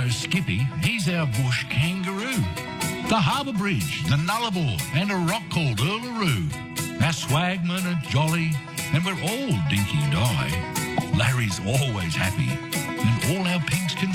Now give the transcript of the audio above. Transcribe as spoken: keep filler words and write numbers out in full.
know Skippy, he's our bush kangaroo. The Harbour Bridge, the Nullarbor, and a rock called Uluru. Our swagmen are jolly, and we're all dinky die. Larry's always happy, and all our pigs can